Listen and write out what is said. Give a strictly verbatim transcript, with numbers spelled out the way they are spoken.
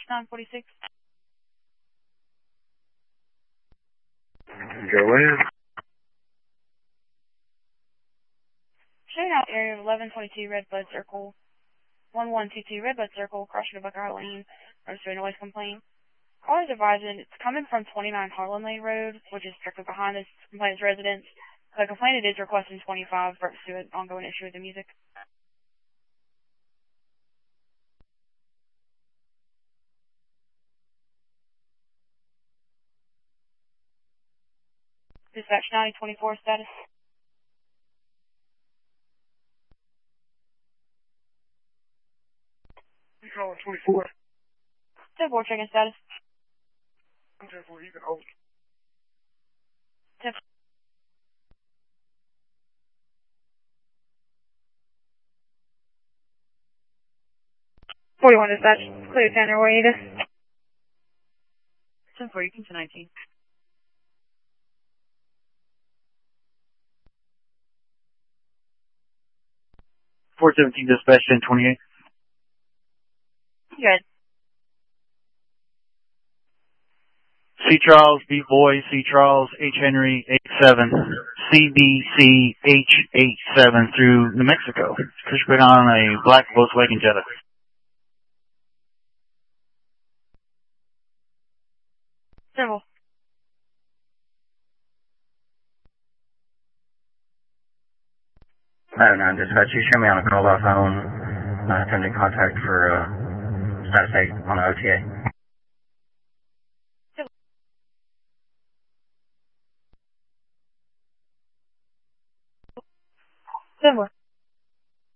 nine forty-six. Go in. Showing out area of eleven twenty-two Redbud Circle. one one two two Redbud Circle, crossing to Buckeye Lane. Registered noise complaint. Caller is advising it's coming from twenty-nine Harlan Lane Road, which is directly behind this complainant's residence. The complainant is requesting twenty-five for an ongoing issue with the music. Dispatch ninety twenty-four status. You calling twenty-four? ten four checking status. ten four, you can hold. ten forty-one dispatch. Clear Tanner, where are you to? ten four, you can to nineteen. four seventeen dispatch, ten twenty-eight. Good. C. Charles, B. Boy, C. Charles, H. Henry, eight seven, C. B. C. H. eight seven through New Mexico. Pushback on a black Volkswagen Jetta. Simple. Oh, no, dispatch, you show me on a mobile phone, uh, attempting contact for, uh, status eight on the O T A.